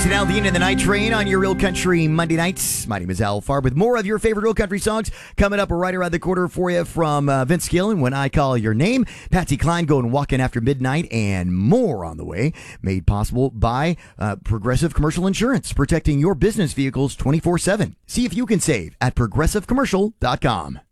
Jason Aldean and the Night Train on your Real Country Monday nights. My name is Al Farb with more of your favorite Real Country songs coming up right around the corner for you from Vince Gill and When I Call Your Name, Patsy Cline going Walking After Midnight, and more on the way. Made possible by Progressive Commercial Insurance, protecting your business vehicles 24/7. See if you can save at progressivecommercial.com.